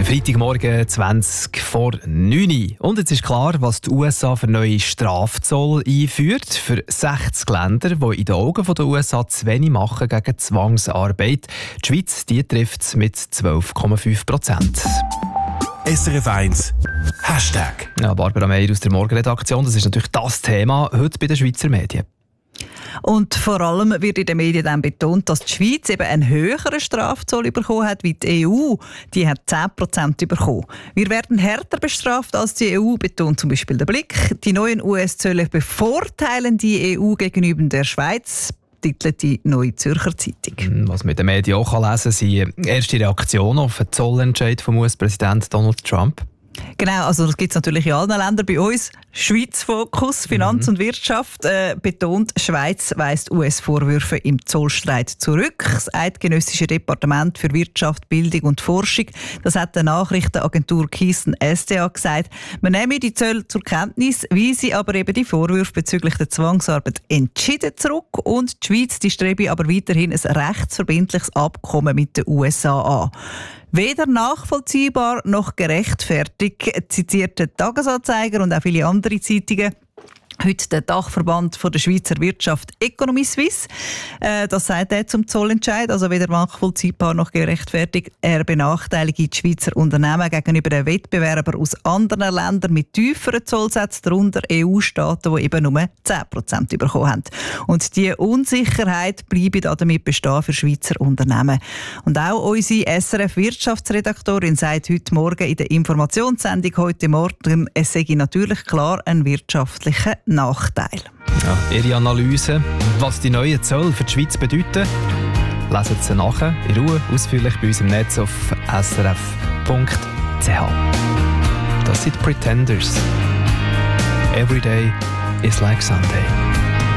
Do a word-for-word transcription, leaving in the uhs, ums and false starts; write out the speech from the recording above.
Freitagmorgen zwanzig vor neun. Und jetzt ist klar, was die U S A für neue Strafzoll einführt. Für sechzig Länder, die in den Augen der U S A zu wenig machen gegen Zwangsarbeit. Die Schweiz die trifft es mit zwölf Komma fünf Prozent. S R F eins Hashtag. Ja, Barbara Meier aus der Morgenredaktion. Das ist natürlich das Thema heute bei den Schweizer Medien. Und vor allem wird in den Medien dann betont, dass die Schweiz eben einen höheren Strafzoll bekommen hat wie die E U. Die hat zehn Prozent bekommen. Wir werden härter bestraft als die E U, betont zum Beispiel der Blick. Die neuen U S-Zölle bevorteilen die E U gegenüber der Schweiz, titelt die Neue Zürcher Zeitung. Was man in den Medien auch lesen kann, sind erste Reaktionen auf den Zollentscheid vom U S-Präsident Donald Trump. Genau, also das gibt es natürlich in allen Ländern. Bei uns Schweiz-Fokus, Finanz mhm. und Wirtschaft äh, betont, Schweiz weist U S-Vorwürfe im Zollstreit zurück. Das Eidgenössische Departement für Wirtschaft, Bildung und Forschung, das hat der Nachrichtenagentur Keystone S D A gesagt, man nehme die Zölle zur Kenntnis, weise aber eben die Vorwürfe bezüglich der Zwangsarbeit entschieden zurück und die Schweiz die strebe aber weiterhin ein rechtsverbindliches Abkommen mit den U S A an. Weder nachvollziehbar noch gerechtfertigt, zitiert der Tagesanzeiger und auch viele andere Zeitungen. Heute der Dachverband der Schweizer Wirtschaft Economy Suisse. Äh, das sagt er zum Zollentscheid, also weder nachvollziehbar noch gerechtfertigt. Er benachteilige die Schweizer Unternehmen gegenüber den Wettbewerbern aus anderen Ländern mit tieferen Zollsätzen, darunter E U-Staaten, die eben nur zehn Prozent bekommen haben. Und diese Unsicherheit bleibe damit bestehen für Schweizer Unternehmen. Und auch unsere S R F-Wirtschaftsredaktorin sagt heute Morgen in der Informationssendung heute Morgen, es sei natürlich klar ein wirtschaftlicher Nachteil. Ja, ihre Analyse, was die neuen Zölle für die Schweiz bedeuten, lesen Sie nachher in Ruhe ausführlich bei uns im Netz auf s r f punkt c h. Das sind Pretenders. Every day is like Sunday.